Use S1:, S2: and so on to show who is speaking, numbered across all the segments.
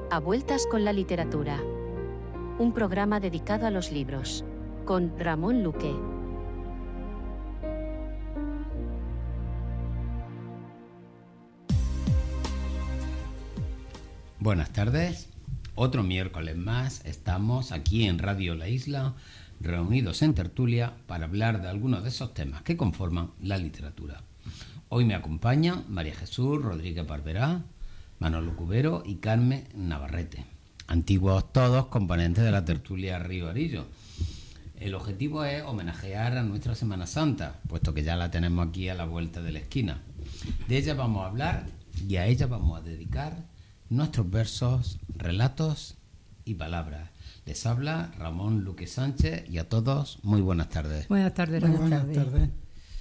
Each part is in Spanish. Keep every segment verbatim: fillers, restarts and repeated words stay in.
S1: A Vueltas con la Literatura. Un programa dedicado a los libros. Con Ramón Luque.
S2: Buenas tardes. Otro miércoles más estamos aquí en Radio La Isla, reunidos en tertulia para hablar de algunos de esos temas que conforman la literatura. Hoy me acompañan María Jesús Rodríguez Barberá, Manolo Cubero y Carmen Navarrete, antiguos todos componentes de la tertulia Río Arillo. El objetivo es homenajear a nuestra Semana Santa, puesto que ya la tenemos aquí a la vuelta de la esquina. De ella vamos a hablar y a ella vamos a dedicar nuestros versos, relatos y palabras. Les habla Ramón Luque Sánchez y a todos muy buenas tardes.
S3: Buenas tardes,
S4: buenas, buenas tardes. tardes.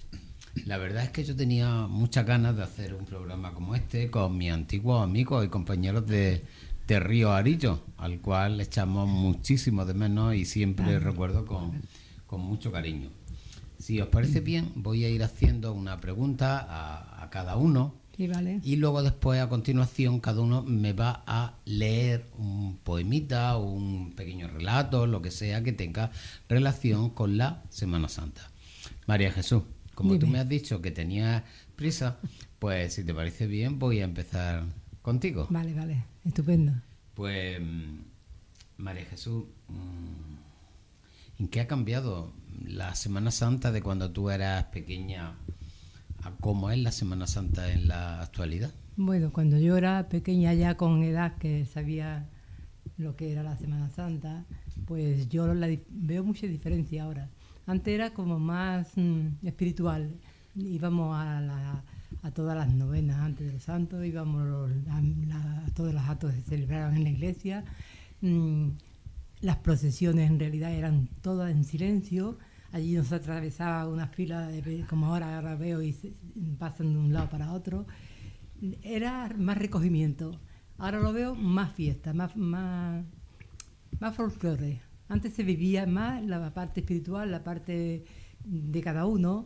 S2: La verdad es que yo tenía muchas ganas de hacer un programa como este con mis antiguos amigos y compañeros de, de Río Arillo, al cual echamos muchísimo de menos y siempre ah, recuerdo con, con mucho cariño. Si os parece bien, voy a ir haciendo una pregunta a, a cada uno.
S3: Sí, vale.
S2: Y luego después, a continuación, cada uno me va a leer un poemita o un pequeño relato, lo que sea que tenga relación con la Semana Santa. María Jesús, como Dime. Tú me has dicho que tenías prisa, pues si te parece bien voy a empezar contigo.
S3: Vale, vale, estupendo.
S2: Pues, María Jesús, ¿en qué ha cambiado la Semana Santa de cuando tú eras pequeña a cómo es la Semana Santa en la actualidad?
S3: Bueno, cuando yo era pequeña, ya con edad que sabía lo que era la Semana Santa, pues yo la veo mucha diferencia ahora. Antes era como más mmm, espiritual. Íbamos a, la, a todas las novenas antes de los santos, íbamos a, la, a todos los actos que se celebraban en la iglesia. Mmm, las procesiones en realidad eran todas en silencio. Allí nos atravesaba una fila, de, como ahora, ahora veo, y se, pasan de un lado para otro. Era más recogimiento. Ahora lo veo más fiesta, más, más, más folclore. Antes se vivía más la parte espiritual, la parte de cada uno,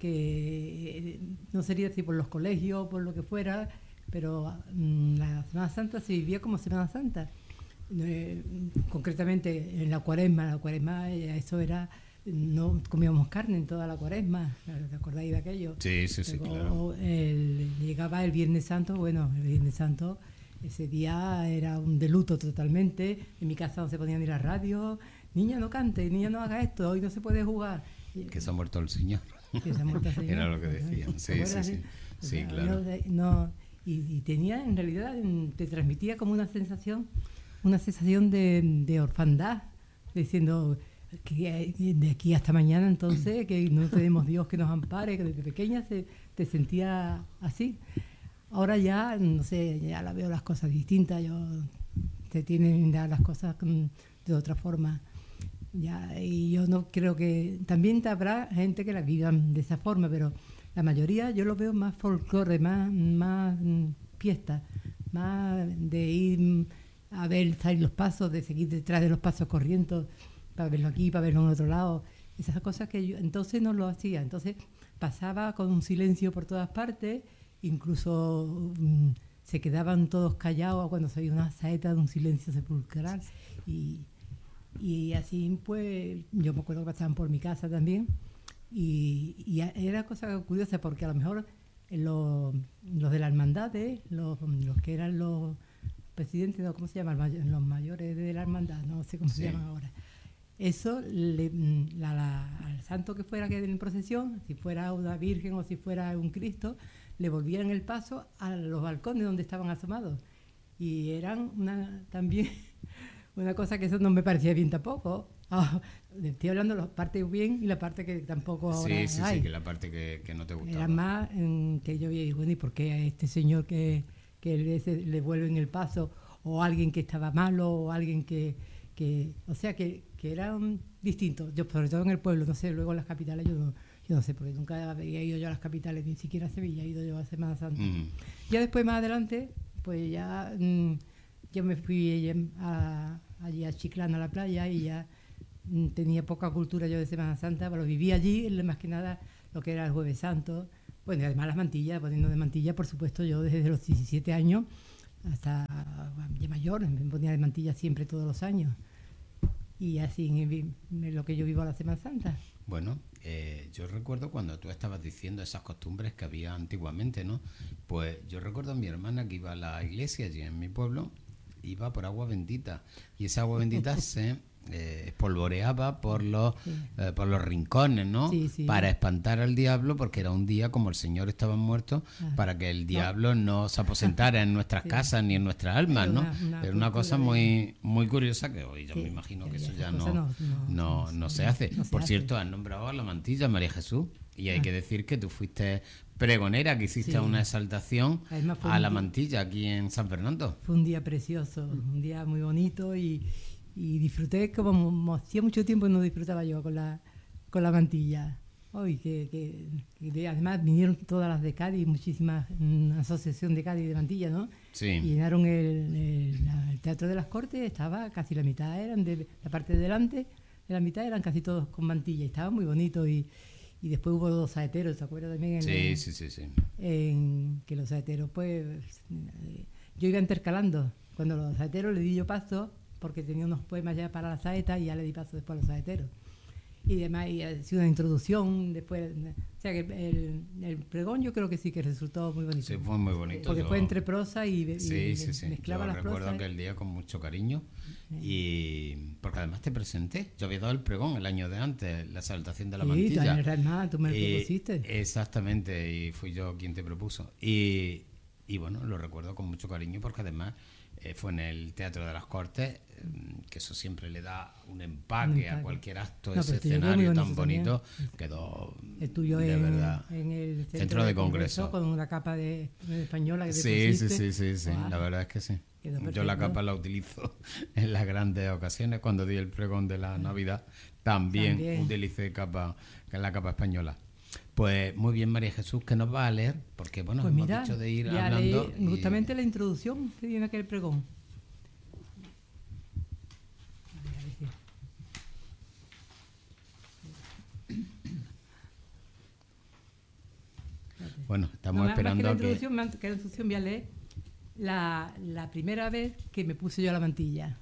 S3: que no sería así por los colegios, por lo que fuera, pero mmm, la Semana Santa se vivía como Semana Santa. Eh, concretamente en la Cuaresma, la Cuaresma eso era... No comíamos carne en toda la Cuaresma, ¿te acordáis de aquello?
S2: Sí, sí, sí,
S3: Luego,
S2: claro.
S3: El, llegaba el Viernes Santo, bueno, el Viernes Santo, ese día era un de luto totalmente. En mi casa no se podía ir a radio. Niña, no cante, niña, no haga esto, hoy no se puede jugar.
S2: Que se ha muerto el Señor.
S3: Que se ha muerto el Señor.
S2: Era lo que decían. Sí, sí, sí. Sí, claro.
S3: No, y, y tenía, en realidad, te transmitía como una sensación, una sensación de, de orfandad, diciendo que de aquí hasta mañana, entonces, que no tenemos Dios que nos ampare, que desde pequeña se, te sentía así. Ahora ya, no sé, ya la veo las cosas distintas, yo te tienen ya las cosas de otra forma. Ya, y yo no creo que... También habrá gente que la vivan de esa forma, pero la mayoría yo lo veo más folclore, más, más fiesta, más de ir a ver salir los pasos, de seguir detrás de los pasos corriendo, para verlo aquí, para verlo en otro lado. Esas cosas que yo entonces no lo hacía. Entonces pasaba con un silencio por todas partes, incluso um, se quedaban todos callados cuando se oía una saeta de un silencio sepulcral. Y, y así, pues, yo me acuerdo que pasaban por mi casa también. Y, y era cosa curiosa porque a lo mejor los, los de la hermandad, ¿eh? los, los que eran los presidentes, ¿no? ¿Cómo se llama? Los mayores de la hermandad, no sé cómo sí. se llaman ahora. Eso, le, la, la, al santo que fuera que en procesión, si fuera una virgen o si fuera un Cristo, le volvían el paso a los balcones donde estaban asomados. Y eran una, también una cosa que eso no me parecía bien tampoco. Oh, estoy hablando de la parte bien y la parte que tampoco ahora
S2: Sí, sí,
S3: hay.
S2: sí, que la parte que, que no te gustaba.
S3: Era más en que yo veía, bueno, ¿y por qué a este señor que, que le, le vuelven el paso? O alguien que estaba malo, o alguien que... que o sea, que... que eran distintos, yo sobre todo en el pueblo, no sé, luego en las capitales yo no, yo no sé, porque nunca había ido yo a las capitales, ni siquiera a Sevilla, he ido yo a Semana Santa. Mm. Ya después más adelante, pues ya mmm, yo me fui a, allí a Chiclana, a la playa, y ya mmm, tenía poca cultura yo de Semana Santa, pero viví allí, más que nada lo que era el Jueves Santo, bueno, y además las mantillas, poniendo de mantilla, por supuesto, yo desde los diecisiete años hasta ya mayor, me ponía de mantilla siempre todos los años. Y así es lo que yo vivo a la Semana Santa.
S2: Bueno, eh, yo recuerdo cuando tú estabas diciendo esas costumbres que había antiguamente, ¿no? Pues yo recuerdo a mi hermana que iba a la iglesia allí en mi pueblo, iba por agua bendita, y esa agua bendita se eh, espolvoreaba por los sí. eh, por los rincones, ¿no?
S3: Sí, sí.
S2: Para espantar al diablo, porque era un día como el Señor estaba muerto, ah. para que el diablo no, no se aposentara en nuestras sí. casas ni en nuestras almas, ¿no? Una, una era una cosa muy muy curiosa que hoy yo sí, me imagino que eso ya no no, no, no, no se hace. No se por hace. Cierto, has nombrado a la mantilla, María Jesús, y hay ah. que decir que tú fuiste pregonera, que hiciste sí. una exaltación a la mantilla aquí en San Fernando.
S3: Fue un día precioso, un día muy bonito y y disfruté como hacía mucho tiempo no disfrutaba yo con la con la mantilla. Hoy que, que, que además vinieron todas las de Cádiz, muchísimas, una asociación de Cádiz de mantilla, ¿no?
S2: Sí.
S3: Y llenaron el, el, el Teatro de las Cortes, estaba casi la mitad, eran de la parte de delante, de la mitad eran casi todos con mantilla, y estaba muy bonito. Y, y después hubo dos saeteros, ¿te acuerdas también? En,
S2: sí,
S3: en,
S2: sí, sí, sí.
S3: En que los saeteros, pues, yo iba intercalando. Cuando los saeteros le di yo paso, porque tenía unos poemas ya para la saeta y ya le di paso después a los saeteros. Y demás, y ha sido una introducción después. O sea que el, el pregón yo creo que sí que resultó muy bonito.
S2: Sí, fue muy bonito.
S3: Porque
S2: yo...
S3: fue entre prosa y, y
S2: sí, sí, sí.
S3: mezclaba
S2: yo
S3: las prosas.
S2: recuerdo aquel día con mucho cariño. Sí. Y porque además te presenté. Yo había dado el pregón el año de antes, la exaltación de la
S3: sí,
S2: mantilla.
S3: Sí, tú, tú me lo
S2: y,
S3: propusiste.
S2: Exactamente, y fui yo quien te propuso. Y, y bueno, lo recuerdo con mucho cariño porque además eh, fue en el Teatro de las Cortes, que eso siempre le da un empaque, un empaque. a cualquier acto, no, ese escenario tan bonito, también. Quedó
S3: el tuyo
S2: de
S3: en,
S2: verdad
S3: en el centro,
S2: centro de, de congreso.
S3: congreso con una capa de, de española que te
S2: sí,
S3: pusiste.
S2: sí, sí, sí, sí. Wow. La verdad es que sí. Yo la capa la utilizo en las grandes ocasiones. Cuando di el pregón de la Navidad también, también. utilicé capa, que es la capa española. Pues muy bien, María Jesús, que nos va a leer, porque bueno,
S3: pues
S2: hemos
S3: mira,
S2: dicho de ir
S3: ya
S2: hablando
S3: leí, y... justamente la introducción que viene aquel pregón.
S2: Bueno, estamos
S3: no,
S2: esperando
S3: más que la
S2: a
S3: introducción, que... que la introducción voy a leer la, la primera vez que me puse yo la mantilla,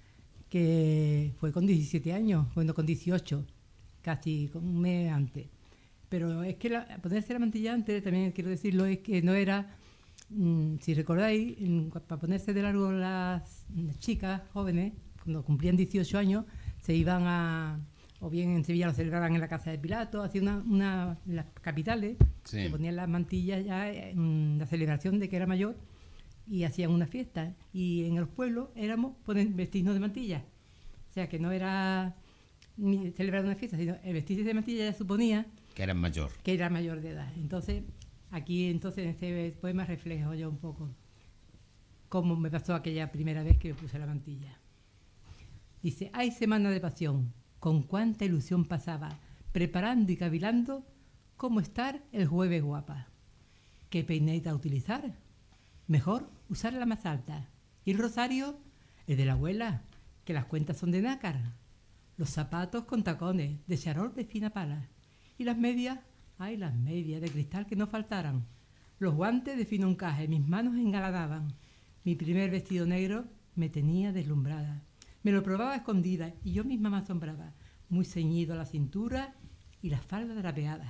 S3: que fue con diecisiete años, bueno, con dieciocho, casi con un mes antes. Pero es que la, ponerse la mantilla antes, también quiero decirlo, es que no era, mmm, si recordáis, para ponerse de largo las chicas jóvenes, cuando cumplían dieciocho años, se iban a, o bien en Sevilla lo celebraban en la Casa de Pilato, hacía una, una en las capitales, sí. Se ponían las mantillas ya en la celebración de que era mayor y hacían una fiesta. Y en los pueblos éramos poner, vestirnos de mantilla. O sea que no era ni celebrar una fiesta, sino el vestirse de mantilla ya suponía
S2: que era mayor.
S3: Que era mayor de edad. Entonces, aquí entonces en este poema reflejo yo un poco cómo me pasó aquella primera vez que me puse la mantilla. Dice, ay, semana de pasión, con cuánta ilusión pasaba, preparando y cavilando cómo estar el jueves guapa. ¿Qué peineta utilizar? Mejor usar la más alta. Y el rosario, el de la abuela, que las cuentas son de nácar. Los zapatos con tacones, de charol de fina pala. Y las medias, ay, las medias de cristal que no faltaran. Los guantes de fino encaje, mis manos engalanaban. Mi primer vestido negro me tenía deslumbrada. Me lo probaba a escondida y yo misma me asombraba. Muy ceñido a la cintura y las faldas drapeadas.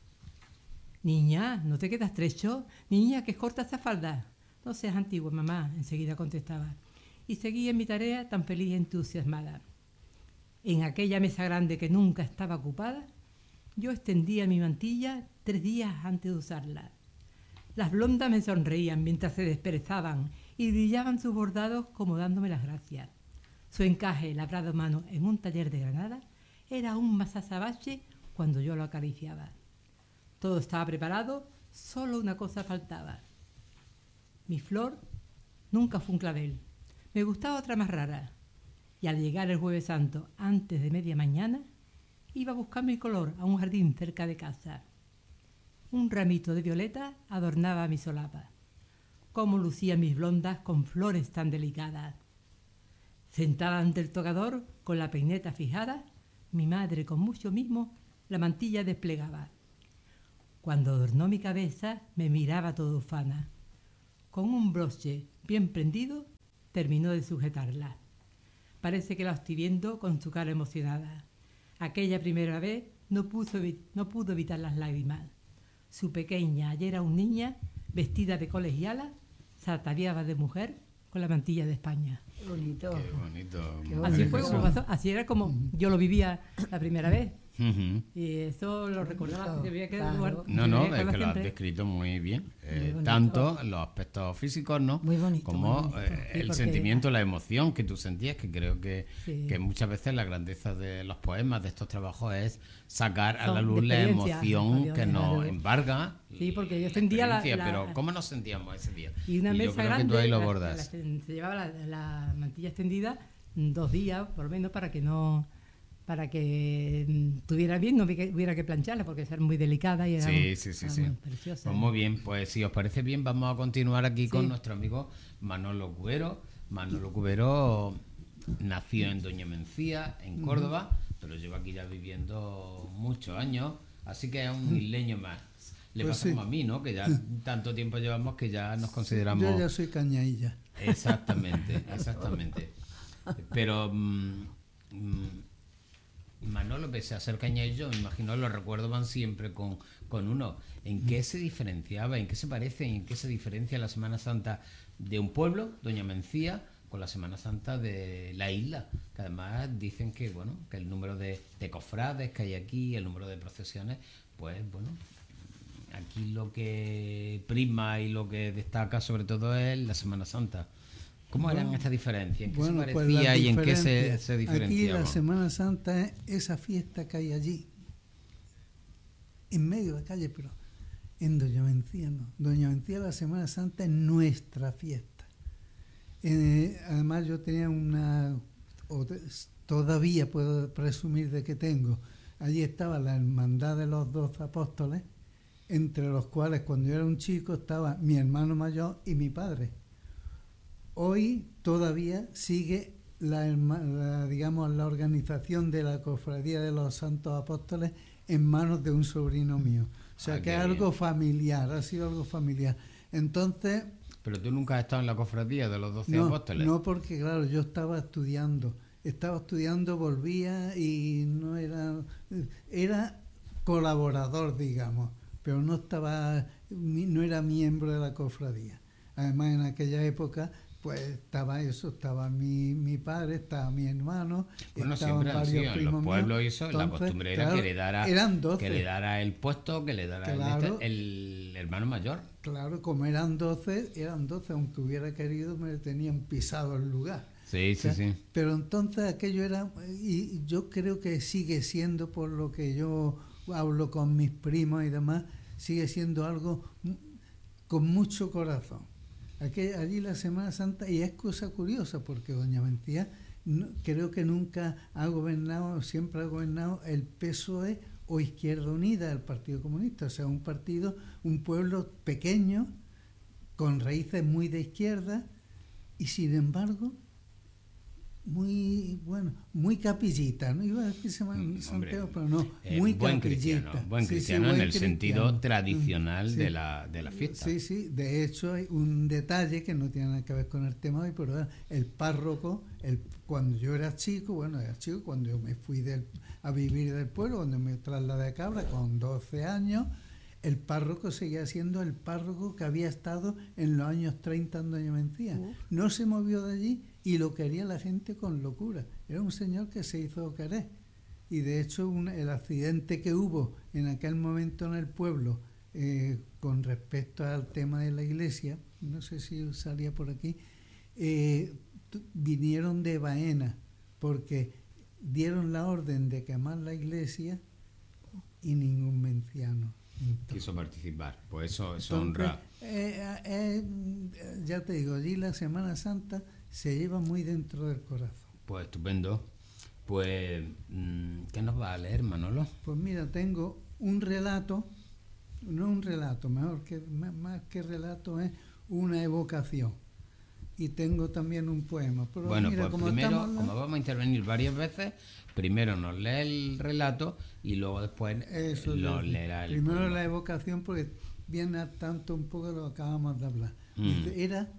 S3: Niña, ¿no te queda estrecho? Niña, que es corta esa falda. No seas antigua, mamá, enseguida contestaba. Y seguí en mi tarea tan feliz y entusiasmada. En aquella mesa grande que nunca estaba ocupada, yo extendía mi mantilla tres días antes de usarla. Las blondas me sonreían mientras se desperezaban y brillaban sus bordados como dándome las gracias. Su encaje, labrado a mano en un taller de Granada, era aún más azabache cuando yo lo acariciaba. Todo estaba preparado, solo una cosa faltaba. Mi flor nunca fue un clavel. Me gustaba otra más rara. Y al llegar el Jueves Santo, antes de media mañana, iba a buscar mi color a un jardín cerca de casa. Un ramito de violeta adornaba mi solapa. Cómo lucían mis blondas con flores tan delicadas. Sentada ante el tocador, con la peineta fijada, mi madre con mucho mimo la mantilla desplegaba. Cuando adornó mi cabeza, me miraba todo ufana. Con un broche bien prendido, terminó de sujetarla. Parece que la estoy viendo con su cara emocionada. Aquella primera vez no pudo, no pudo evitar las lágrimas. Su pequeña, ayer aún niña, vestida de colegiala, se ataviaba de mujer con la mantilla de España.
S4: Qué bonito.
S2: Qué bonito.
S4: Qué
S3: Así fue
S4: bonito.
S3: como pasó, así era como yo lo vivía la primera vez.
S2: Ujú.
S3: Y eso lo recordaba. Debía que
S4: Claro.
S3: guard-
S2: No,
S3: debía
S2: no, es
S3: guardarlo
S2: que lo has
S3: siempre.
S2: descrito muy bien. Eh,
S4: Muy bonito.
S2: tanto los aspectos físicos, ¿no?
S4: Muy bonito,
S2: como
S4: muy bonito.
S2: eh,
S3: Sí,
S2: el
S3: porque-
S2: sentimiento, la emoción que tú sentías, que creo que,
S3: Sí.
S2: que muchas veces la grandeza de los poemas, de estos trabajos, es sacar a
S3: Son
S2: la
S3: de
S2: luz la
S3: experiencia,
S2: emoción
S3: emociones,
S2: que nos
S3: claro.
S2: embarga.
S3: Sí, porque yo
S2: la
S3: sentía la-
S2: experiencia,
S3: la-
S2: Pero ¿cómo nos sentíamos ese día?
S3: Y una
S2: yo
S3: mesa
S2: creo
S3: grande,
S2: que tú ahí lo
S3: la-
S2: abordas.
S3: la- se llevaba la, la mantilla extendida dos días, por lo menos, para que no para que mm, tuviera bien, no hubiera que- hubiera que plancharla, porque era muy delicada y era,
S2: Sí, sí, sí,
S3: era
S2: sí.
S3: muy preciosa.
S2: Pues muy bien, pues si os parece bien, vamos a continuar aquí con
S3: Sí.
S2: nuestro amigo Manolo Cubero. Manolo Cubero nació en Doña Mencía, en Córdoba, pero lleva aquí ya viviendo muchos años, así que es un isleño más. Le
S5: Pues
S2: pasa
S5: sí.
S2: como a mí, ¿no? Que ya tanto tiempo llevamos que ya nos consideramos...
S5: Yo ya soy cañailla.
S2: Exactamente, exactamente. Pero mm, mm, Manolo, pese a ser cañaillo, me imagino los recuerdos van siempre con, con uno. ¿En qué se diferenciaba? ¿En qué se parece? ¿En qué se diferencia la Semana Santa de un pueblo, Doña Mencía, con la Semana Santa de la isla? Que además dicen que, bueno, que el número de, de cofrades que hay aquí, el número de procesiones, pues bueno, aquí lo que prima y lo que destaca sobre todo es la Semana Santa. ¿Cómo eran
S5: Bueno,
S2: estas diferencias? ¿En qué
S5: Bueno,
S2: se
S5: pues
S2: parecía
S5: las
S2: y en qué se,
S5: diferencias.
S2: se
S5: Aquí
S2: diferenciaba?
S5: la Semana Santa es esa fiesta que hay allí, en medio de la calle, pero en Doña Mencía no. Doña Mencía, la Semana Santa es nuestra fiesta. Eh, además yo tenía una, o te- todavía puedo presumir de que tengo, allí estaba la Hermandad de los Doce Apóstoles, entre los cuales cuando yo era un chico estaba mi hermano mayor y mi padre. Hoy todavía sigue la, herma- la, digamos, la organización de la Cofradía de los Santos Apóstoles en manos de un sobrino mío. O sea
S2: Ah,
S5: que
S2: qué
S5: es algo
S2: bien.
S5: familiar, ha sido algo familiar. Entonces,
S2: Pero tú nunca has estado en la cofradía de los doce
S5: no,
S2: apóstoles.
S5: no porque claro, yo estaba estudiando, estaba estudiando, volvía y no era, era colaborador, digamos, pero no estaba, no era miembro de la cofradía. Además en aquella época pues estaba eso, estaba mi, mi padre, estaba mi hermano,
S2: Bueno,
S5: estaban
S2: siempre han
S5: varios
S2: sido en
S5: primos
S2: los
S5: míos.
S2: pueblos y eso, la
S5: Entonces,
S2: costumbre era
S5: claro,
S2: que le dara
S5: eran doce.
S2: que le dara el puesto, que le dara el
S5: Claro.
S2: este- el, hermano mayor.
S5: Claro, como eran doce, eran doce, aunque hubiera querido me tenían pisado el lugar.
S2: Sí,
S5: O sea,
S2: sí, sí.
S5: Pero entonces aquello era, y yo creo que sigue siendo, por lo que yo hablo con mis primos y demás, sigue siendo algo m- con mucho corazón. Aquí, allí la Semana Santa, y es cosa curiosa, porque Doña Mencía no- creo que nunca ha gobernado, siempre ha gobernado el P S O E o Izquierda Unida, el Partido Comunista, o sea, un partido, un pueblo pequeño, con raíces muy de izquierda, y sin embargo muy, bueno, muy capillita, no iba a decir Semana
S2: Mm,
S5: Santiago,
S2: hombre,
S5: pero no,
S2: Eh,
S5: muy
S2: buen
S5: capillita.
S2: cristiano, buen
S5: Sí, sí,
S2: cristiano
S5: buen
S2: en el
S5: cristiano.
S2: sentido tradicional
S5: Mm,
S2: de
S5: sí.
S2: la de la fiesta.
S5: Sí, sí, de hecho hay un detalle que no tiene nada que ver con el tema de hoy, pero el párroco, el, cuando yo era chico, bueno, era chico, cuando yo me fui del, a vivir del pueblo, cuando me trasladé a Cabra con doce años, el párroco seguía siendo el párroco que había estado en los años treinta en Doña Mencía.
S3: Uf.
S5: No se movió de allí y lo quería la gente con locura. Era un señor que se hizo querer. Y de hecho un- el accidente que hubo en aquel momento en el pueblo eh, con respecto al tema de la iglesia, no sé si salía por aquí, eh, tu- vinieron de Baena porque dieron la orden de quemar la iglesia y ningún menciano. Entonces,
S2: Quiso participar. Pues eso, eso
S5: entonces,
S2: honra.
S5: eh, eh, ya te digo, allí la Semana Santa se lleva muy dentro del corazón.
S2: Pues estupendo. Pues, mm, ¿qué nos va a leer, Manolo?
S5: Pues mira, tengo un relato, no un relato, mejor que más más que relato es una evocación. Y tengo también un poema. Pero
S2: Bueno,
S5: mira,
S2: pues
S5: como
S2: primero,
S5: estamos hablando-
S2: como vamos a intervenir varias veces, primero nos lee el relato y luego después
S5: Eso
S2: lo
S5: es,
S2: leerá el
S5: primero
S2: poema.
S5: la evocación porque viene a tanto un poco de lo que acabamos de hablar.
S2: Mm.
S5: Dice, era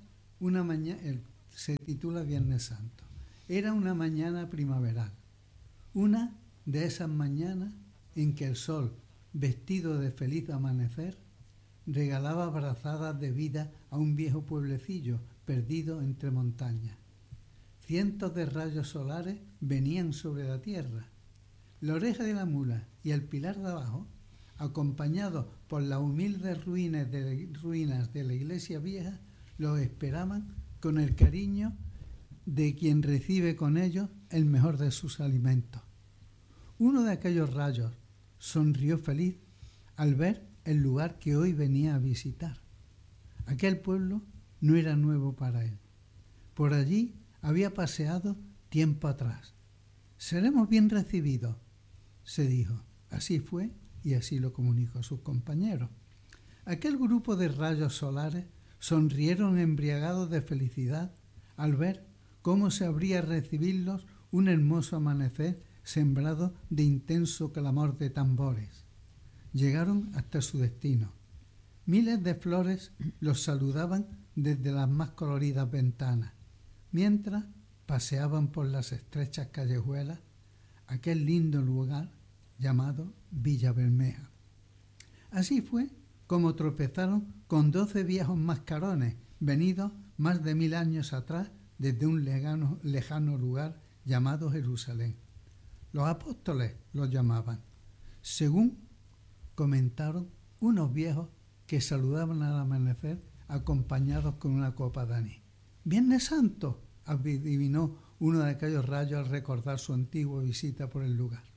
S5: una mañana, se titula Viernes Santo. Era una mañana primaveral, una de esas mañanas en que el sol, vestido de feliz amanecer, regalaba brazadas de vida a un viejo pueblecillo perdido entre montañas. Cientos de rayos solares venían sobre la tierra. La oreja de la mula y el pilar de abajo, acompañados por las humildes ruinas de, ruinas de la iglesia vieja, los esperaban con el cariño de quien recibe con ellos el mejor de sus alimentos. Uno de aquellos rayos sonrió feliz al ver el lugar que hoy venía a visitar. Aquel pueblo no era nuevo para él. Por allí había paseado tiempo atrás. Seremos bien recibidos, se dijo. Así fue y así lo comunicó a sus compañeros. Aquel grupo de rayos solares sonrieron embriagados de felicidad al ver cómo se abría a recibirlos un hermoso amanecer sembrado de intenso clamor de tambores. Llegaron hasta su destino. Miles de flores los saludaban desde las más coloridas ventanas, mientras paseaban por las estrechas callejuelas aquel lindo lugar llamado Villa Bermeja. Así fue como tropezaron con doce viejos mascarones venidos más de mil años atrás desde un lejano, lejano lugar llamado Jerusalén. Los apóstoles los llamaban, según comentaron unos viejos que saludaban al amanecer acompañados con una copa de anís. Viernes Santo, adivinó uno de aquellos rayos al recordar su antigua visita por el lugar.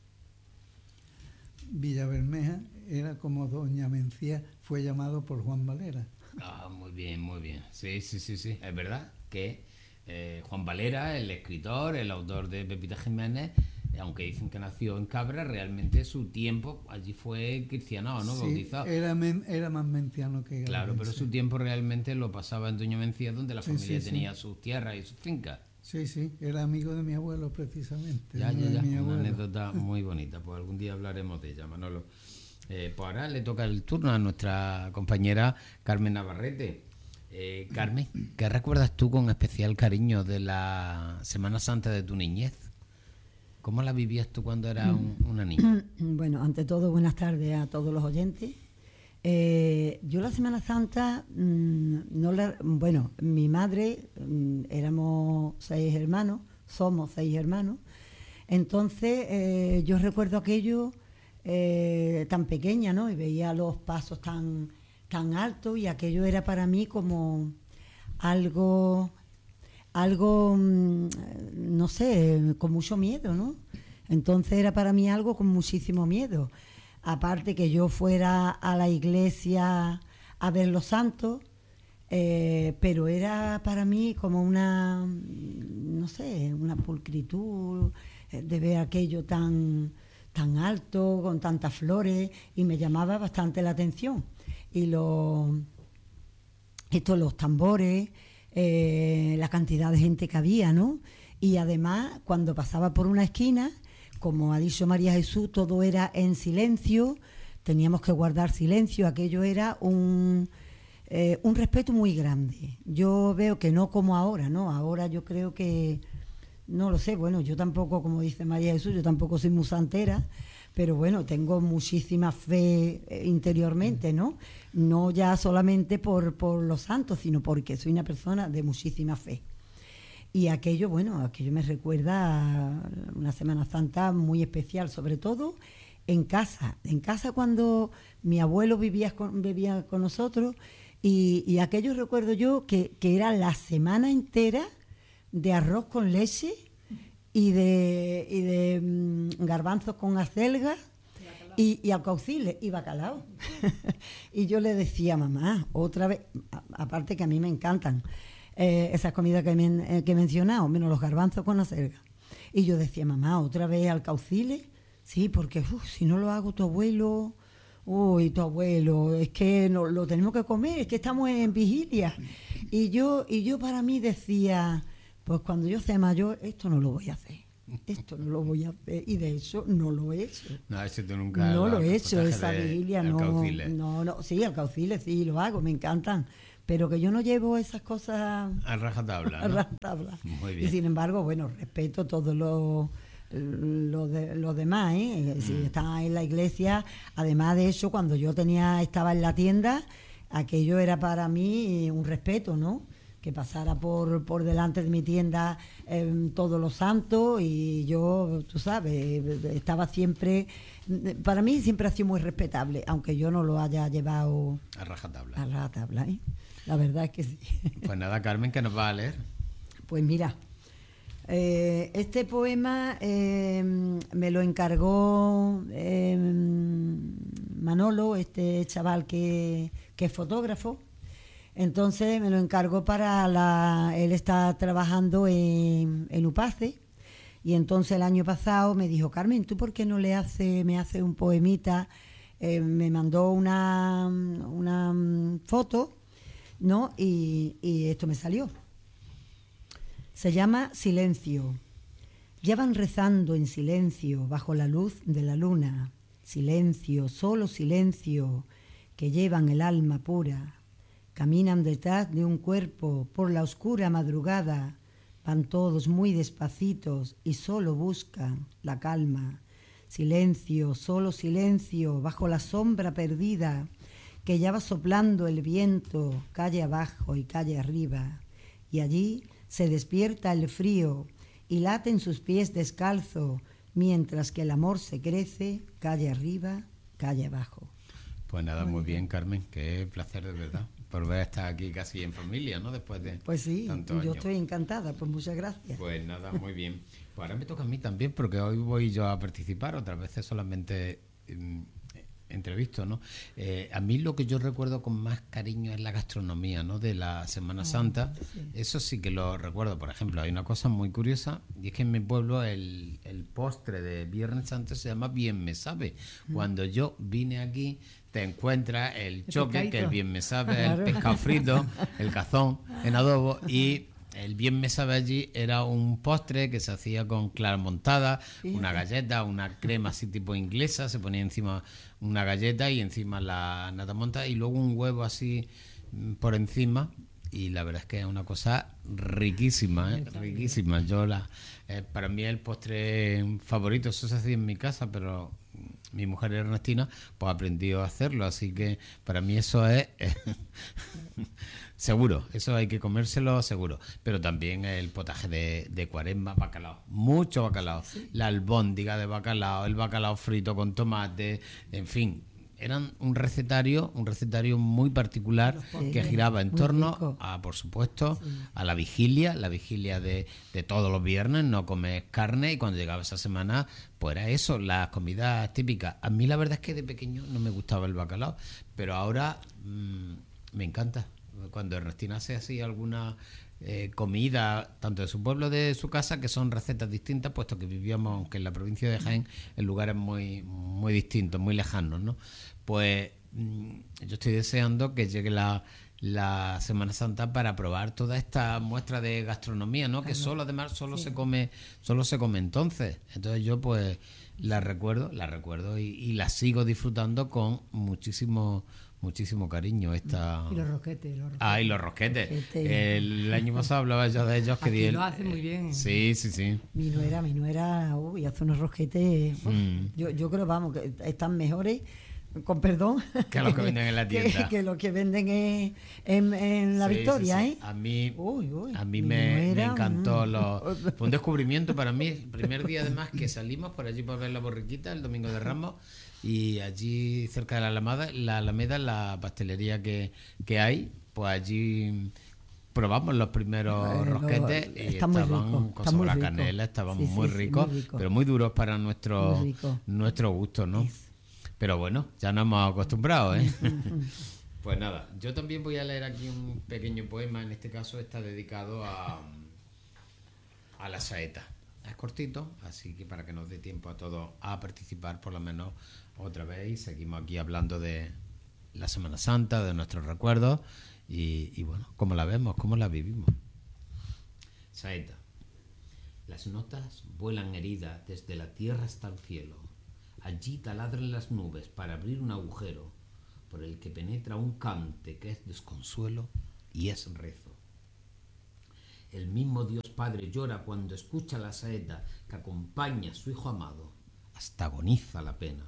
S5: Villabermeja era como Doña Mencía fue llamado por Juan Valera.
S2: Ah, muy bien, muy bien. Sí, sí, sí, sí. Es verdad que eh, Juan Valera, el escritor, el autor de Pepita Jiménez, aunque dicen que nació en Cabra, realmente su tiempo allí fue cristianado, ¿no?
S5: Sí,
S2: bautizado.
S5: Era, men, era más menciano que
S2: Claro, pero su tiempo realmente lo pasaba en Doña Mencía, donde la
S5: sí,
S2: familia
S5: sí,
S2: tenía
S5: sí.
S2: sus tierras y sus fincas.
S5: Sí, sí, era amigo de mi abuelo precisamente.
S2: Ya, ya, ya,
S5: mi
S2: una
S5: abuelo.
S2: anécdota muy bonita, pues algún día hablaremos de ella, Manolo. Eh, pues ahora le toca el turno a nuestra compañera Carmen Navarrete. Eh, Carmen, ¿qué recuerdas tú con especial cariño de la Semana Santa de tu niñez? ¿Cómo la vivías tú cuando eras un, una niña?
S4: Bueno, ante todo, buenas tardes a todos los oyentes. Eh, yo la Semana Santa, mmm, no la, bueno, mi madre, mmm, éramos seis hermanos, somos seis hermanos, entonces eh, yo recuerdo aquello eh, tan pequeña, ¿no? Y veía los pasos tan, tan altos y aquello era para mí como algo... algo, no sé, con mucho miedo, ¿no? Entonces era para mí algo con muchísimo miedo. Aparte que yo fuera a la iglesia a ver los santos, eh, pero era para mí como una, no sé, una pulcritud de ver aquello tan, tan alto, con tantas flores, y me llamaba bastante la atención. Y los, estos, los tambores... Eh, la cantidad de gente que había, ¿no? Y además, cuando pasaba por una esquina, como ha dicho María Jesús, todo era en silencio, teníamos que guardar silencio, aquello era un, eh, un respeto muy grande. Yo veo que no como ahora, ¿no? Ahora yo creo que, no lo sé, bueno, yo tampoco, como dice María Jesús, yo tampoco soy muy santera, pero bueno, tengo muchísima fe interiormente, ¿no? No ya solamente por, por los santos, sino porque soy una persona de muchísima fe. Y aquello, bueno, aquello me recuerda a una Semana Santa muy especial, sobre todo en casa. En casa cuando mi abuelo vivía con, vivía con nosotros, y, y aquello recuerdo yo que, que era la semana entera de arroz con leche y de, y de mmm, garbanzos con acelga y, y alcauciles y bacalao. Y yo le decía, mamá, otra vez, a, aparte que a mí me encantan eh, esas comidas que, me, eh, que he mencionado, menos los garbanzos con acelga. Y yo decía, mamá, otra vez alcauciles, sí, porque uf, si no lo hago tu abuelo, uy, tu abuelo, es que no, lo tenemos que comer, es que estamos en vigilia. Y yo, y yo para mí decía... Pues cuando yo sea mayor, esto no lo voy a hacer. Esto no lo voy a hacer. Y de hecho, no lo he hecho.
S2: No, eso tú nunca...
S4: No lo he hecho, esa
S2: de
S4: vigilia, no, no, no. Sí, alcauciles, sí, lo hago, me encantan. pero que yo no llevo esas cosas
S2: A rajatabla,
S4: a
S2: ¿no?
S4: rajatabla.
S2: Muy
S4: Y
S2: bien.
S4: sin embargo, bueno, respeto todo lo, lo, de, lo demás, ¿eh? Si
S2: Mm.
S4: está en la iglesia, además de eso, cuando yo tenía estaba en la tienda, aquello era para mí un respeto, ¿no? Que pasara por, por delante de mi tienda eh, todos los santos y yo, tú sabes, estaba siempre, para mí siempre ha sido muy respetable, aunque yo no lo haya llevado
S2: A rajatabla.
S4: a la tabla, ¿eh? La verdad es que sí.
S2: Pues nada, Carmen, que nos va a leer.
S4: Pues mira, eh, este poema eh, me lo encargó eh, Manolo, este chaval que, que es fotógrafo. Entonces me lo encargó para la... Él está trabajando en, en UPACE y entonces el año pasado me dijo, Carmen, ¿tú por qué no le hace, me hace un poemita? Eh, me mandó una, una foto, ¿no? Y, y esto me salió. Se llama Silencio. Ya van rezando en silencio bajo la luz de la luna. Silencio, solo silencio, que llevan el alma pura. Caminan detrás de un cuerpo por la oscura madrugada. Van todos muy despacitos y solo buscan la calma. Silencio, solo silencio, bajo la sombra perdida, que ya va soplando el viento, calle abajo y calle arriba. Y allí se despierta el frío y late en sus pies descalzo, mientras que el amor se crece, calle arriba, calle abajo.
S2: Pues nada, muy bien, Carmen. Qué placer, de verdad, por ver estar aquí casi en familia, ¿no? Después de
S4: Pues sí,
S2: tantos
S4: yo
S2: años.
S4: estoy encantada, pues muchas gracias.
S2: Pues nada, muy bien. Pues ahora me toca a mí también, porque hoy voy yo a participar, otras veces solamente mm, entrevisto, ¿no? Eh, a mí lo que yo recuerdo con más cariño es la gastronomía, ¿no? De la Semana Santa.
S4: sí.
S2: Eso sí que lo recuerdo. Por ejemplo, hay una cosa muy curiosa, y es que en mi pueblo el, el postre de Viernes Santo se llama Bien Me Sabe. Cuando yo vine aquí, te encuentras el choque, que el
S3: pescadito.
S2: Bien Me Sabe, el
S4: Claro.
S2: pescado frito, el cazón en adobo, y el Bien Me Sabe allí era un postre que se hacía con clara montada, una galleta, una crema así tipo inglesa, se ponía encima una galleta y encima la nata montada y luego un huevo así mm, por encima. Y la verdad es que es una cosa riquísima, ¿eh? riquísima. Yo la, eh, para mí el postre favorito, eso se hacía en mi casa, pero mi mujer Ernestina pues aprendió a hacerlo, así que para mí eso es eh, seguro, eso hay que comérselo seguro. Pero también el potaje de, de Cuaresma, bacalao, mucho bacalao, la albóndiga de bacalao, el bacalao frito con tomate, en fin. Eran un recetario, un recetario muy particular que giraba en
S4: muy
S2: torno
S4: rico.
S2: a, por supuesto, a la vigilia, la vigilia de, de todos los viernes, no comes carne, y cuando llegaba esa semana, pues era eso, las comidas típicas. A mí la verdad es que de pequeño no me gustaba el bacalao, pero ahora mmm, me encanta. Cuando Ernestina hace así alguna eh, comida, tanto de su pueblo, de su casa, que son recetas distintas, puesto que vivíamos, aunque en la provincia de Jaén, en lugares muy, muy distintos, muy lejanos, ¿no? Pues mmm, yo estoy deseando que llegue la, la Semana Santa para probar toda esta muestra de gastronomía, ¿no? Que solo, además, solo se come, solo se come entonces. Entonces yo pues la recuerdo, la recuerdo y, y la sigo disfrutando con muchísimo muchísimo cariño esta
S3: Y los rosquetes. Los rosquetes.
S2: ah y los rosquetes
S4: Rosquetes.
S2: el año pasado hablaba yo de ellos que
S3: Aquí
S2: di el-
S3: lo hacen muy bien.
S2: sí sí sí
S4: Mi nuera, mi nuera, uy, hace unos rosquetes. uf,
S2: Mm.
S4: yo, yo creo, vamos, que están mejores, con perdón,
S2: Que los que venden en la
S4: que-
S2: tienda.
S4: Que, los que venden en, en, en la
S2: Sí,
S4: Victoria,
S2: sí, sí.
S4: ¿eh?
S2: A mí,
S4: Uy, uy,
S2: a mí
S4: mi
S2: me, me
S4: nuera,
S2: encantó.
S4: mm.
S2: Los, fue un descubrimiento para mí. El primer día, además, que salimos por allí para ver la borriquita el domingo de Ramos. Y allí, cerca de la Alameda, la Alameda, la pastelería que, que hay, pues allí probamos los primeros
S4: Eh, lo-
S2: rosquetes y
S4: está muy
S2: estaban
S4: rico,
S2: con
S4: está
S2: sabor
S4: muy
S2: a
S4: rico.
S2: canela, estaban
S4: Sí, sí,
S2: muy
S4: sí,
S2: ricos,
S4: muy rico.
S2: pero muy duros para nuestro,
S4: Muy rico.
S2: nuestro gusto, ¿no? Pero bueno, ya nos hemos acostumbrado, ¿eh? Pues nada, yo también voy a leer aquí un pequeño poema, en este caso está dedicado a, a la saeta. Es cortito, así que para que nos dé tiempo a todos a participar por lo menos otra vez, y seguimos aquí hablando de la Semana Santa, de nuestros recuerdos y, y bueno, cómo la vemos, cómo la vivimos. Saeta. Las notas vuelan heridas desde la tierra hasta el cielo. Allí taladran las nubes para abrir un agujero por el que penetra un cante que es desconsuelo y es rezo. El mismo Dios Padre llora cuando escucha la saeta que acompaña a su Hijo amado, hasta agoniza la pena.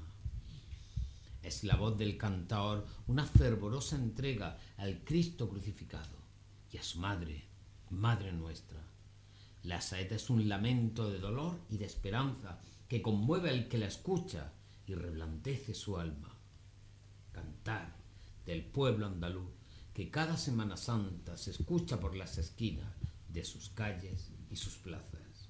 S2: Es la voz del cantaor una fervorosa entrega al Cristo crucificado y a su madre, Madre nuestra. La saeta es un lamento de dolor y de esperanza que conmueve al que la escucha y reblandece su alma. Cantar del pueblo andaluz que cada Semana Santa se escucha por las esquinas de sus calles y sus plazas.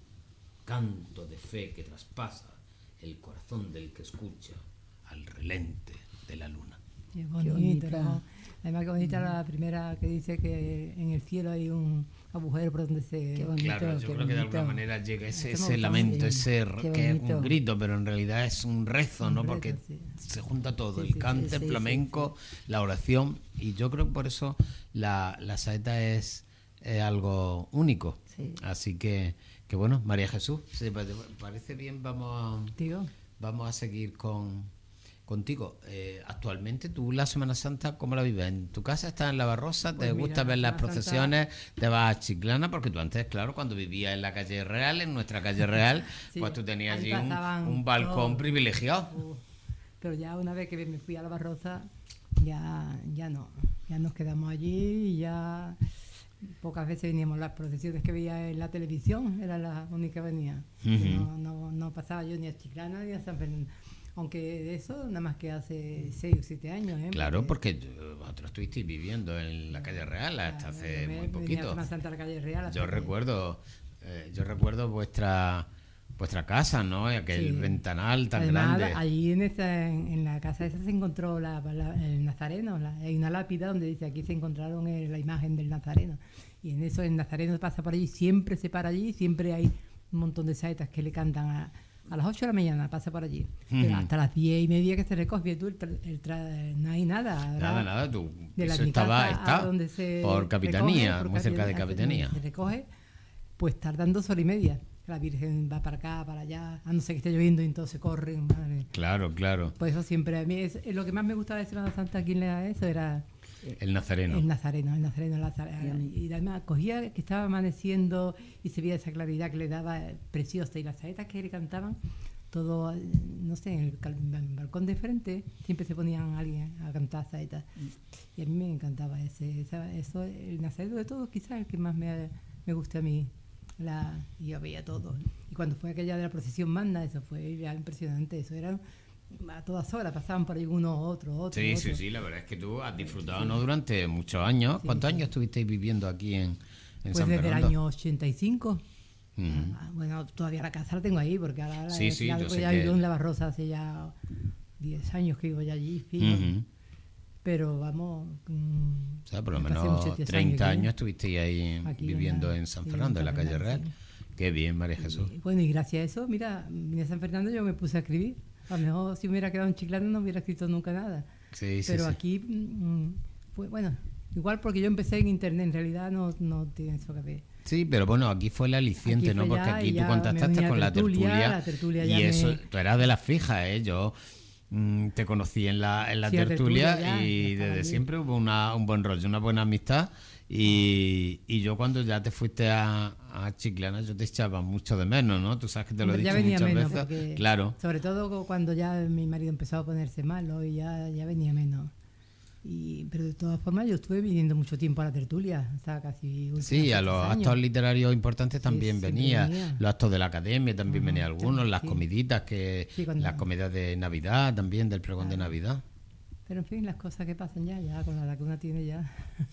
S2: Canto de fe que traspasa el corazón del que escucha al relente de la luna.
S3: Qué bonito,
S4: Qué bonita.
S3: ¿no? Además, qué bonita la primera que dice que en el cielo hay un agujero por donde se...
S4: Qué bonito,
S2: Claro, yo
S4: qué
S2: creo que de
S4: bonito.
S2: alguna manera llega ese,
S3: Estamos
S2: ese lamento,
S3: tan-
S2: ese r-
S4: Qué
S2: que es
S4: bonito.
S2: un grito, pero en realidad es un rezo,
S3: Un
S2: ¿no?
S3: rezo,
S2: Porque
S3: sí.
S2: se junta todo,
S3: Sí,
S2: el
S3: sí, sí,
S2: cante,
S4: sí,
S2: el
S4: sí,
S2: flamenco, la oración, y yo creo que por eso la, la saeta es, es algo único.
S4: Sí.
S2: Así que, que bueno, María Jesús, si te parece bien, vamos a,
S3: Tío,
S2: vamos a seguir con contigo. Eh, actualmente, tú la Semana Santa, ¿cómo la vives? ¿En tu casa estás en la Barrosa? ¿Te
S3: Pues mira,
S2: gusta ver
S3: la
S2: las
S3: Semana
S2: procesiones? ¿Te vas a Chiclana? Porque tú antes, claro, cuando vivías en la calle Real, en nuestra calle Real,
S3: Sí,
S2: pues tú tenías
S3: ahí
S2: allí un,
S3: pasaban
S2: un balcón
S3: todos.
S2: privilegiado.
S3: uh, pero ya una vez que me fui a la Barroza, ya, ya no. Ya nos quedamos allí y ya pocas veces veníamos las procesiones que veía en la televisión, era la única que venía.
S2: Ujú.
S3: no, no, no pasaba yo ni a Chiclana ni a San Fernando. Aunque de eso nada más que hace seis o siete años. ¿eh?
S2: Claro, porque yo- vosotros estuvisteis viviendo en la calle Real hasta
S3: Claro,
S2: hace
S3: yo me-
S2: muy
S3: venía a
S2: poquito.
S3: Semana Santa a la calle Real. hasta
S2: Yo
S3: que-
S2: recuerdo, eh, yo recuerdo vuestra vuestra casa, ¿no? Aquel
S3: Sí.
S2: ventanal tan
S3: Además,
S2: grande.
S3: allí en, esa, en, en la casa esa se encontró la, la- el Nazareno. La- hay una lápida donde dice aquí se encontraron eh, la imagen del Nazareno. Y en eso el Nazareno pasa por allí, siempre se para allí, siempre hay un montón de saetas que le cantan a, a las ocho de la mañana, pasa por allí. Pero
S2: Ujú.
S3: hasta las diez y media que se recoge, tú, el tra- el tra- no hay nada. habrá-
S2: Nada, nada, tú.
S3: de la
S2: Eso
S3: mi
S2: estaba,
S3: casa a
S2: está
S3: donde se
S2: por capitanía,
S3: recoge, por
S2: muy cerca de
S3: capitanía,
S2: capitanía.
S3: Se recoge, pues tardan dos horas y media. La Virgen va para acá, para allá, a no ser que esté lloviendo y entonces corren, madre.
S2: Claro, claro.
S3: Por eso siempre a mí es, es lo que más me gustaba de Semana Santa aquí en la eso era
S2: El nazareno.
S3: el Nazareno, el Nazareno, el Nazareno.
S4: Y a mí-
S3: Y además cogía que estaba amaneciendo y se veía esa claridad que le daba eh, preciosa y las saetas que le cantaban, todo, eh, no sé, en el, cal- en el balcón de frente siempre se ponían alguien a cantar saetas. Y a mí me encantaba ese, esa- eso, el Nazareno de todos quizás el que más me, me gusta a mí. La, y yo veía todo. Y cuando fue aquella de la procesión magna, eso fue ya impresionante. Eso eran a todas horas, pasaban por ahí uno, otro, otro.
S2: Sí,
S3: otro.
S2: sí, sí, la verdad es que tú has disfrutado ¿no? durante muchos años.
S3: Sí,
S2: ¿Cuántos
S3: sí.
S2: años estuvisteis viviendo aquí en, en
S3: Pues
S2: San
S3: desde el
S2: Fernando?
S3: año ochenta y cinco.
S2: Ujú.
S3: Ah, bueno, todavía la casa la tengo ahí, porque ahora la-
S2: Sí, sí,
S3: la-
S2: yo sé
S3: ya
S2: que-
S3: vivo en La Barrosa hace ya diez años que vivo ya allí, fijo.
S2: Ujú.
S3: Pero vamos. mm,
S2: O sea, por lo
S3: me pasé
S2: menos
S3: muchos
S2: treinta
S3: aquí,
S2: años estuvisteis ahí
S3: aquí
S2: viviendo
S3: la-
S2: en San
S3: sí,
S2: Fernando, en la
S3: San
S2: calle
S3: Fernando,
S2: Real.
S3: sí.
S2: Qué bien, María Jesús.
S3: Y, bueno, y gracias a eso, mira, vine a San Fernando yo me puse a escribir. A lo mejor si me hubiera quedado en Chiclana no hubiera escrito nunca nada.
S2: Sí, sí,
S3: Pero
S2: sí.
S3: aquí, mm, fue, bueno, igual porque yo empecé en internet, en realidad no, no tiene eso que ver.
S2: Sí, pero bueno, aquí fue el aliciente,
S3: Aquí
S2: ¿no?
S3: fue
S2: Porque
S3: ya,
S2: aquí
S3: y
S2: tú
S3: ya
S2: contactaste
S3: me uní a
S2: con la
S3: tertulia,
S2: tertulia,
S3: la tertulia
S2: y
S3: ya
S2: eso,
S3: me-
S2: tú eras de las fijas, ¿eh? Yo mm, te conocí en la, en la
S3: Sí, la
S2: tertulia,
S3: tertulia ya,
S2: y
S3: ya estaba
S2: desde
S3: allí.
S2: siempre hubo una, un buen rollo, una buena amistad. Y, y yo cuando ya te fuiste a, a Chiclana, yo te echaba mucho de menos, ¿no? Tú sabes que te lo he
S3: Hombre, ya
S2: dicho
S3: venía
S2: muchas
S3: menos,
S2: veces.
S3: porque
S2: Claro.
S3: sobre todo cuando ya mi marido empezó a ponerse malo y ya, ya venía menos. Y, pero de todas formas yo estuve viniendo mucho tiempo a la tertulia, hasta casi últimos
S2: Sí, a
S3: seis
S2: los
S3: años.
S2: actos literarios importantes también
S3: siempre
S2: venía,
S3: venía.
S2: los actos de la academia también
S3: Ujú,
S2: venía algunos, las
S3: sí.
S2: comiditas, que
S3: Sí, cuando-
S2: las comidas de Navidad también, del pregón de
S3: Claro.
S2: Navidad.
S3: Pero en fin, las cosas que pasan ya, ya con la edad que una tiene ya.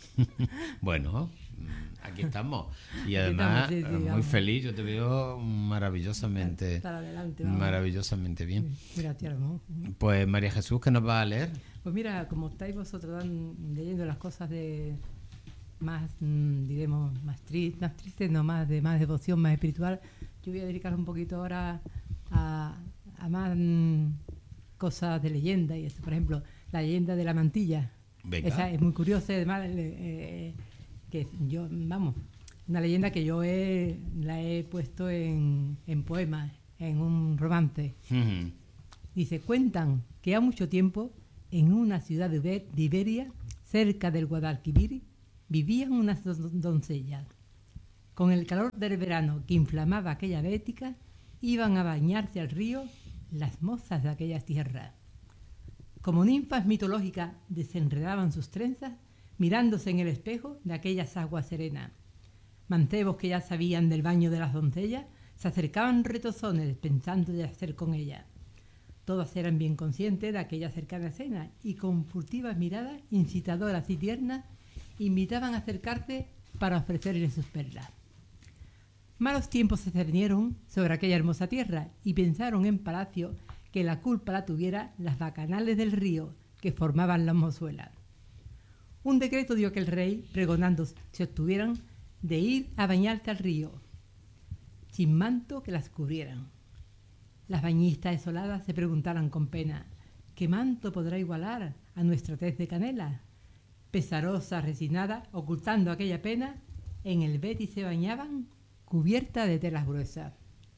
S2: Bueno, mm, aquí estamos. Y
S3: Aquí
S2: además,
S3: estamos, sí, sí,
S2: eh, muy
S3: vamos.
S2: feliz, yo te veo maravillosamente,
S3: Para adelante, vamos.
S2: maravillosamente bien.
S3: Mira, tía, ¿no?
S2: Pues María Jesús, ¿qué nos va a leer?
S3: Pues mira, como estáis vosotros dan- leyendo las cosas de más, mm, diremos, más tristes, más tristes, no más de más devoción, más espiritual, yo voy a dedicar un poquito ahora a, a más mm, cosas de leyenda y eso. Por ejemplo, la leyenda de la mantilla.
S2: Venga.
S3: Esa es muy curiosa, además, eh, eh, que yo, vamos, una leyenda que yo he, la he puesto en, en poemas, en un romance.
S2: Ujú.
S3: Dice, cuentan que ha mucho tiempo, en una ciudad de Ibe- de Iberia, cerca del Guadalquivir, vivían unas don- doncellas. Con el calor del verano que inflamaba aquella bética, iban a bañarse al río las mozas de aquella tierra. Como ninfas mitológicas desenredaban sus trenzas, mirándose en el espejo de aquellas aguas serenas. Mancebos que ya sabían del baño de las doncellas se acercaban retozones pensando de hacer con ellas. Todas eran bien conscientes de aquella cercana escena y con furtivas miradas incitadoras y tiernas invitaban a acercarse para ofrecerles sus perlas. Malos tiempos se cernieron sobre aquella hermosa tierra y pensaron en palacio que la culpa la tuviera las bacanales del río que formaban las mozuelas. Un decreto dio que el rey, pregonando se obtuvieran de ir a bañarse al río, sin manto que las cubrieran. Las bañistas desoladas se preguntaran con pena, ¿qué manto podrá igualar a nuestra tez de canela? Pesarosa, resignada, ocultando aquella pena, en el Betis se bañaban cubierta de telas gruesas,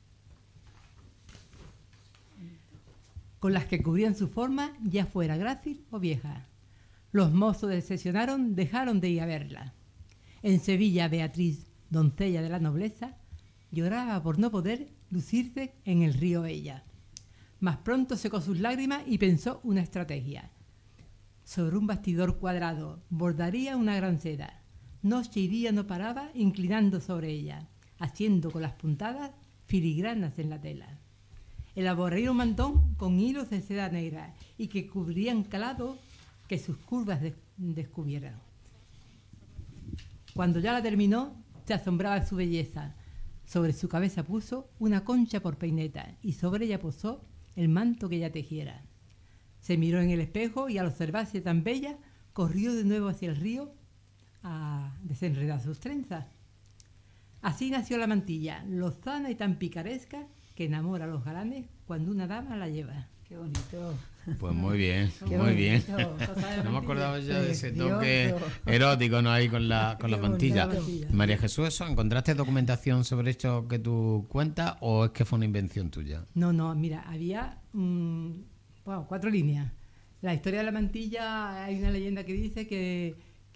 S3: con las que cubrían su forma, ya fuera grácil o vieja. Los mozos decepcionaron, dejaron de ir a verla. En Sevilla, Beatriz, doncella de la nobleza, lloraba por no poder lucirse en el río ella. Mas pronto secó sus lágrimas y pensó una estrategia. Sobre un bastidor cuadrado bordaría una gran seda. Noche y día no paraba inclinando sobre ella, haciendo con las puntadas filigranas en la tela. Elaboraría un mantón con hilos de seda negra y que cubrirían calado que sus curvas des- descubrieran. Cuando ya la terminó, se asombraba de su belleza. Sobre su cabeza puso una concha por peineta y sobre ella posó el manto que ella tejiera. Se miró en el espejo y al observarse tan bella, corrió de nuevo hacia el río a desenredar sus trenzas. Así nació la mantilla, lozana y tan picaresca que enamora a los galanes cuando una dama la lleva.
S4: Qué bonito.
S2: Pues muy bien,
S4: Qué
S2: muy bien.
S4: bonito.
S3: Cosa de
S2: No me
S3: mantilla.
S2: acordaba ya de ese
S4: Precioso.
S2: toque erótico, ¿no? Ahí con la, con la
S4: Qué
S2: mantilla.
S3: bonito.
S2: María Jesús, ¿eso encontraste documentación sobre esto que tú cuentas o es que fue una invención tuya?
S3: No, no, mira, había mm, bueno, cuatro líneas. La historia de la mantilla, hay una leyenda que dice que,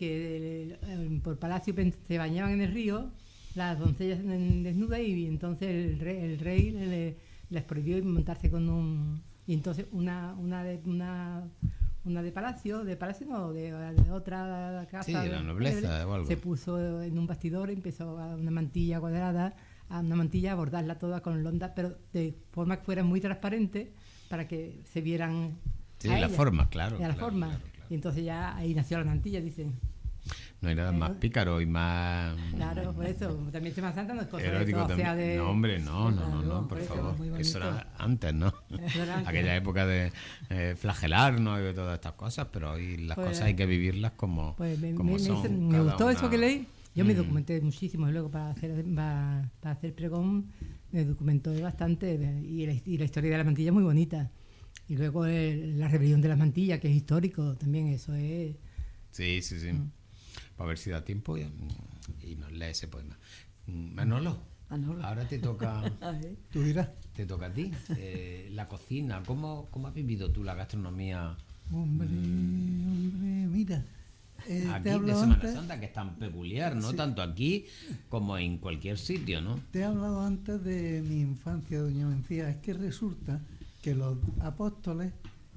S3: que eh, por palacio pen- se bañaban en el río las doncellas en- desnudas y entonces el rey, el rey le- les prohibió montarse con un... Y entonces una, una, de, una, una de palacio, de palacio no, de, de otra casa...
S2: Sí, de la nobleza o algo.
S3: Se puso en un bastidor, empezó a una mantilla cuadrada, a una mantilla, a bordarla toda con londa, pero de forma que fuera muy transparente para que se vieran.
S2: Sí,
S3: a
S2: la
S3: ella,
S2: forma, claro.
S3: de la
S2: claro,
S3: forma.
S2: claro, claro.
S3: Y entonces ya ahí nació la mantilla, dicen.
S2: No hay nada más pícaro y más
S3: Claro, por eso, también Semana Santa no es cosa de
S2: erótico
S3: todo, o sea,
S2: también.
S3: de...
S2: No, hombre, no, no, no,
S3: Claro,
S2: no, por
S3: eso,
S2: favor.
S3: muy
S2: Eso
S3: bonito.
S2: era antes, ¿no?
S3: Eso era antes.
S2: Aquella época de eh, flagelarnos y de todas estas cosas, pero hoy las
S3: Pues,
S2: cosas hay que vivirlas como,
S3: Pues me,
S2: como
S3: me- me
S2: son.
S3: hizo- me
S2: cada
S3: gustó eso
S2: una.
S3: que leí. Yo me
S2: Mm.
S3: documenté muchísimo y luego para hacer para, para hacer pregón me documentó bastante y la, y la historia de la mantilla es muy bonita. Y luego el- la rebelión de las mantillas, que es histórico, también eso es...
S2: Sí, sí, sí.
S3: Mm.
S2: Para ver si da tiempo y, y nos lee ese poema. Mm, Manolo,
S4: Manolo.
S2: ahora te toca,
S4: A ver.
S5: Tú dirás,
S2: te toca a ti. Eh, la cocina, ¿cómo, ¿cómo has vivido tú la gastronomía
S5: hombre, hombre, mira. eh,
S2: aquí
S5: te he
S2: de
S5: hablado
S2: Semana
S5: antes,
S2: Santa, que es tan peculiar, ¿no?
S5: Sí.
S2: Tanto aquí como en cualquier sitio, ¿no?
S5: te he hablado antes de mi infancia, doña Mencía. Es que resulta que los apóstoles,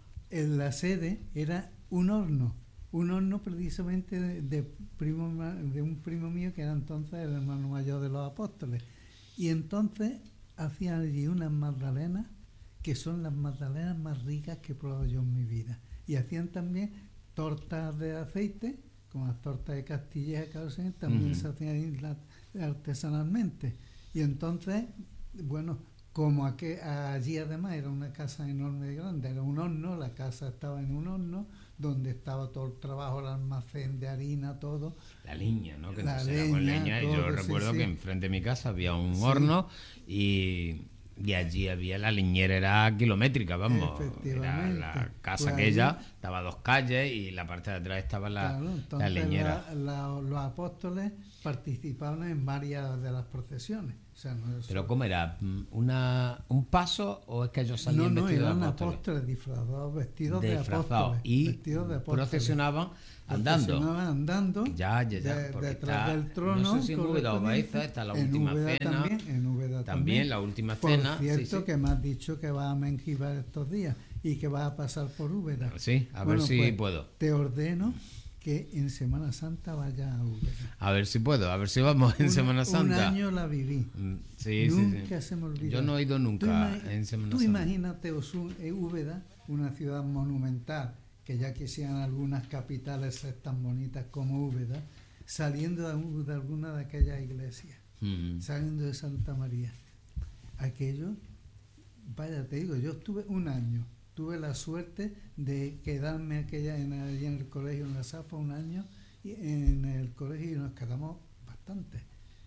S5: en la sede, era un horno. Un horno precisamente de, de, primo, ma- de un primo mío que era entonces el hermano mayor de los apóstoles. Y entonces hacían allí unas magdalenas que son las magdalenas más ricas que he probado yo en mi vida. Y hacían también tortas de aceite, como las tortas de Castilla y Carosén, también
S2: Ujú.
S5: se hacían ahí la- artesanalmente. Y entonces, bueno, como aqu- allí además era una casa enorme de grande, era un horno, la casa estaba en un horno, donde estaba todo el trabajo, el almacén de harina, todo.
S2: La leña, ¿no? Que
S5: La
S2: entonces era con
S5: leña,
S2: leña. Y yo
S5: todo, sí,
S2: recuerdo
S5: sí.
S2: que enfrente de mi casa había un
S5: Sí.
S2: horno y Y allí había la leñera, era kilométrica, vamos. Era la casa
S5: Pues
S2: aquella,
S5: allí-
S2: estaba dos calles y la parte de atrás estaba la,
S5: Claro,
S2: la
S5: entonces
S2: leñera.
S5: la- la- los apóstoles participaban en varias de las procesiones. O sea, no es
S2: Pero
S5: solo-
S2: ¿cómo era? ¿Una, ¿Un paso o es que ellos salían
S5: no, no,
S2: vestidos
S5: eran
S2: de
S5: apóstoles,
S2: apóstoles?
S5: disfrazados, vestidos de
S2: Disfrazados.
S5: apóstoles.
S2: Y
S5: vestidos de apóstoles.
S2: procesionaban andando.
S5: Procesionaban andando.
S2: Ya, ya, ya,
S5: de-
S2: porque
S5: detrás
S2: está-
S5: del trono.
S2: no sé si en Úbeda o
S5: correspondiente.
S2: Baeza está la
S5: En
S2: última
S5: Úbeda
S2: cena.
S5: También, en Úbeda
S2: También
S5: también.
S2: la última
S5: Por
S2: cena. sí,
S5: cierto,
S2: sí.
S5: que me has dicho que vas a Mengíbar estos días y que vas a pasar por Úbeda.
S2: Sí, a ver
S5: Bueno,
S2: si
S5: pues,
S2: puedo.
S5: Te ordeno que en Semana Santa vayas a Úbeda.
S2: A ver si puedo, a ver si vamos en
S5: Un-
S2: Semana
S5: Un
S2: Santa.
S5: año la viví.
S2: Mm, Sí, sí,
S5: Nunca
S2: sí.
S5: se me olvida.
S2: Yo no he ido
S5: Tú
S2: nunca
S5: ima-
S2: en Semana
S5: Tú
S2: Santa.
S5: imagínate Osun- eh, Úbeda, una ciudad monumental, que ya quisieran algunas capitales ser tan bonitas como Úbeda, saliendo de, de alguna de aquellas iglesias,
S2: Mm.
S5: saliendo de Santa María. Aquello, vaya, te digo, yo estuve un año, tuve la suerte de quedarme aquella en, allí en el colegio, en la Safa, un año, y en el colegio y nos quedamos bastante.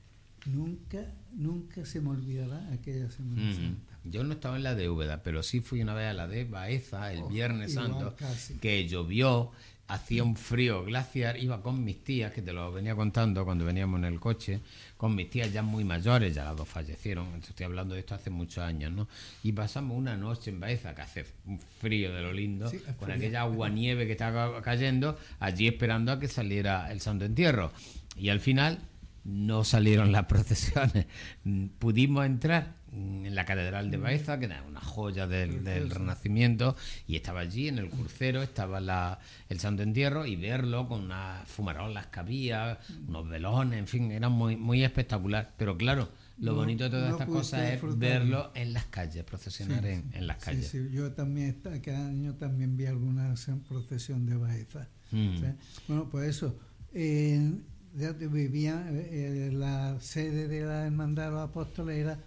S5: Nunca, nunca se me olvidará aquella Semana
S2: Mm.
S5: Santa.
S2: Yo no estaba en la de Úbeda, pero sí fui una vez a la de Baeza el
S5: Oh,
S2: Viernes
S5: igual
S2: Santo,
S5: casi.
S2: que llovió, hacía un frío glaciar, iba con mis tías, que te lo venía contando cuando veníamos en el coche, con mis tías ya muy mayores, ya las dos fallecieron, estoy hablando de esto hace muchos años, ¿no? Y pasamos una noche en Baeza, que hace un frío de lo lindo,
S5: Sí, es
S2: con
S5: frío.
S2: aquella agua nieve que estaba cayendo, allí esperando a que saliera el Santo Entierro. Y al final no salieron las procesiones. Mm, Pudimos entrar mm, en la Catedral de Baeza, que era una joya del, del
S5: Precioso.
S2: Renacimiento, y estaba allí en el crucero, estaba la, el Santo Entierro, y verlo con unas fumarolas que había, unos velones, en fin, era muy, muy espectacular. Pero claro, lo
S5: No-
S2: bonito de todas
S5: no
S2: estas
S5: pudiste
S2: cosas es
S5: disfrutarlo.
S2: verlo en las calles, procesionar
S5: Sí,
S2: en,
S5: sí.
S2: en las
S5: Sí,
S2: calles.
S5: sí, yo también, esta- cada año también vi alguna se- procesión de Baeza.
S2: Mm.
S5: ¿sí? Bueno, pues eso, eh, ya te vivía, eh, la sede de la Hermandad de los Apóstoles era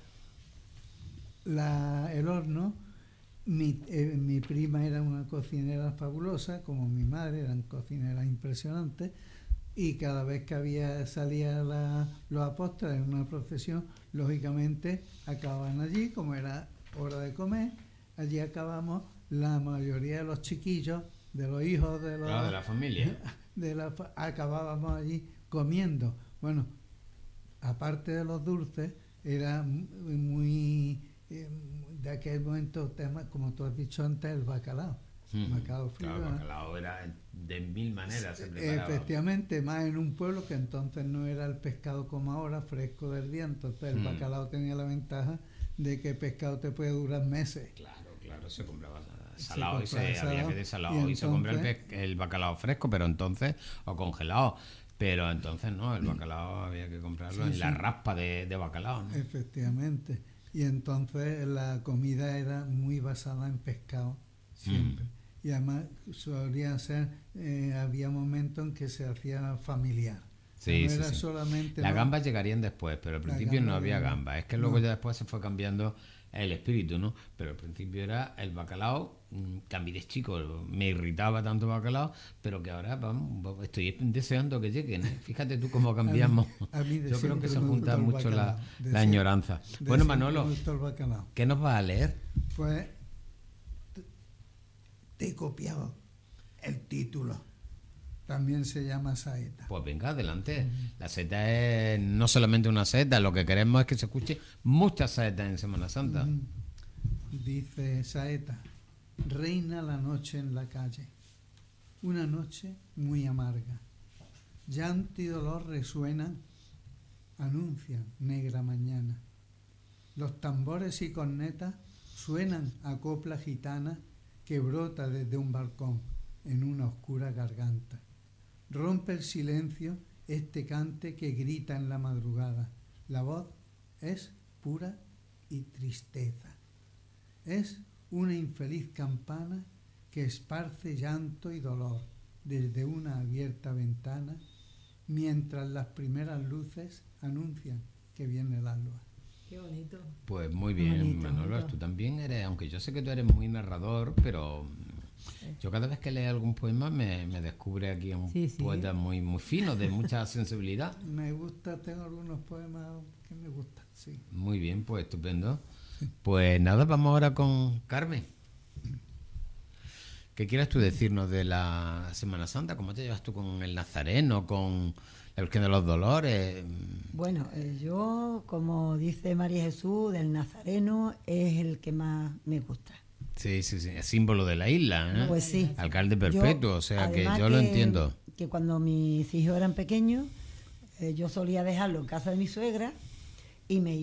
S5: la, el horno. Mi, eh, mi prima era una cocinera fabulosa, como mi madre, eran cocineras impresionantes, y cada vez que había salía la, los apóstoles en una procesión, lógicamente acababan allí, como era hora de comer, allí acabamos la mayoría de los chiquillos, de los hijos de los
S2: Claro, de la familia.
S5: de la fa- acabábamos allí comiendo. Bueno, aparte de los dulces, era mu- muy eh, de aquel momento tema, como tú has dicho antes, el bacalao.
S2: Mm.
S5: Bacalao frío,
S2: Claro,
S5: ¿eh?
S2: el bacalao era de mil maneras, se preparaba.
S5: Efectivamente, más en un pueblo que entonces no era el pescado como ahora, fresco del día, entonces el
S2: Mm.
S5: bacalao tenía la ventaja de que el pescado te puede durar meses.
S2: Claro, claro, se compraba
S5: Se
S2: salado y se,
S5: compraba
S2: había
S5: salado,
S2: que desalado
S5: y
S2: y, se compra el,
S5: entonces-
S2: pes- el bacalao fresco, pero entonces, o congelado, pero entonces no, el bacalao había que comprarlo
S5: Sí,
S2: en la
S5: sí.
S2: raspa de, de bacalao, ¿no?
S5: Efectivamente. Y entonces la comida era muy basada en pescado, siempre. Y además solía ser, eh, había momentos en que se hacía familiar. O sea,
S2: Sí,
S5: no
S2: sí,
S5: era
S2: sí.
S5: solamente...
S2: Las
S5: ¿no?
S2: gambas llegarían después, pero al
S5: La
S2: principio no
S5: gamba
S2: había
S5: no.
S2: gambas. Es que luego
S5: No.
S2: ya después se fue cambiando el espíritu, ¿no? Pero al principio era el bacalao, mm, que a mí de chico me irritaba tanto el bacalao, pero que ahora, vamos, estoy deseando que lleguen, ¿eh? Fíjate tú cómo cambiamos.
S5: a mí de
S2: Yo creo
S5: siempre
S2: que se
S5: me
S2: junta
S5: gustó el
S2: mucho la,
S5: bacalao. De
S2: la
S5: siempre-
S2: añoranza.
S5: de
S2: Bueno,
S5: siempre
S2: Manolo,
S5: me gustó el bacalao.
S2: ¿qué nos vas a leer?
S5: Pues te- te he copiado el título. También se llama Saeta.
S2: Pues venga, adelante. La seta es no solamente una seta, lo que queremos es que se escuche muchas setas en Semana Santa.
S5: Mm. Dice Saeta, reina la noche en la calle, una noche muy amarga. Llanto y dolor resuenan, anuncian negra mañana. Los tambores y cornetas suenan a copla gitana que brota desde un balcón en una oscura garganta. Rompe el silencio este cante que grita en la madrugada. La voz es pura y tristeza. Es una infeliz campana que esparce llanto y dolor desde una abierta ventana, mientras las primeras luces anuncian que viene el alba.
S3: Qué bonito.
S2: Pues muy bien,
S3: Bonito,
S2: Manolo,
S3: bonito.
S2: tú también eres, aunque yo sé que tú eres muy narrador, pero yo cada vez que leo algún poema me, me descubre aquí un
S3: Sí, sí.
S2: poeta muy, muy fino, de mucha sensibilidad.
S5: Me gusta, tengo algunos poemas que me gustan, sí.
S2: Muy bien, pues estupendo. Pues nada, vamos ahora con Carmen. ¿Qué quieres tú decirnos de la Semana Santa? ¿Cómo te llevas tú con el Nazareno, con la Virgen de los Dolores?
S4: Bueno, eh, yo, como dice María Jesús, del Nazareno es el que más me gusta.
S2: Sí, sí, sí, es símbolo de la isla, ¿eh?
S4: Pues sí.
S2: Alcalde perpetuo,
S4: Yo,
S2: o sea que
S4: además
S2: yo lo
S4: que-
S2: entiendo.
S4: Que cuando mis hijos eran pequeños, eh, yo solía dejarlo en casa de mi suegra y me